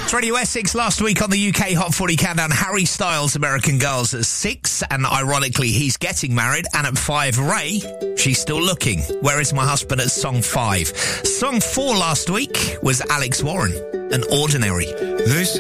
It's Radio Essex. Last week on the UK Hot 40 Countdown, Harry Styles, American Girls at 6, and ironically, he's getting married. And at 5, Ray, She's Still Looking. Where Is My Husband at song 5. Song 4 last week was Alex Warren, and Ordinary.